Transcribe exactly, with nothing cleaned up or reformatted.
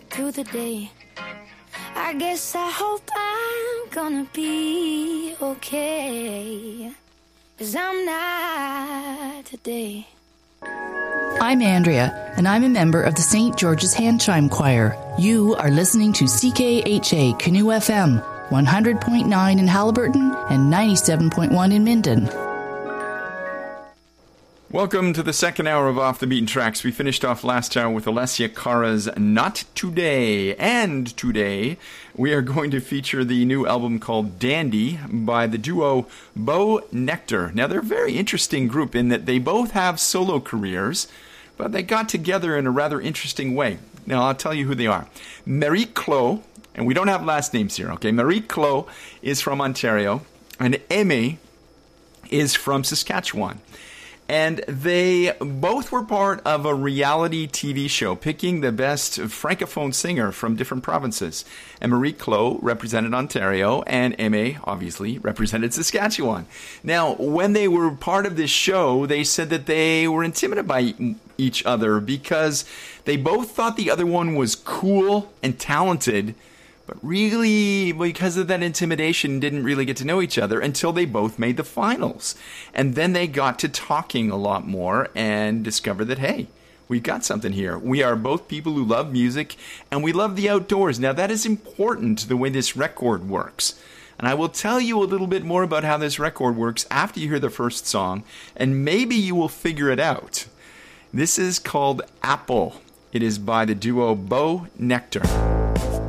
through the day. I guess I hope I'm gonna be okay, 'cause I'm not today. I'm Andrea, and I'm a member of the Saint George's Hand Chime Choir. You are listening to C K H A Canoe F M, one hundred point nine in Haliburton and ninety-seven point one in Minden. Welcome to the second hour of Off the Beaten Tracks. We finished off last hour with Alessia Cara's Not Today. And today we are going to feature the new album called Dandy by the duo Bo Nectar. Now, they're a very interesting group in that they both have solo careers, but they got together in a rather interesting way. Now, I'll tell you who they are. Marie-Claude, and we don't have last names here, okay? Marie-Claude is from Ontario, and Aimé is from Saskatchewan. And they both were part of a reality T V show, picking the best francophone singer from different provinces. And Marie-Claude represented Ontario, and Aimé, obviously, represented Saskatchewan. Now, when they were part of this show, they said that they were intimidated by each other because they both thought the other one was cool and talented, but really, because of that intimidation, didn't really get to know each other until they both made the finals. And then they got to talking a lot more and discovered that, hey, we've got something here. We are both people who love music, and we love the outdoors. Now, that is important to the way this record works. And I will tell you a little bit more about how this record works after you hear the first song, and maybe you will figure it out. This is called Apple. It is by the duo Bo Nectar.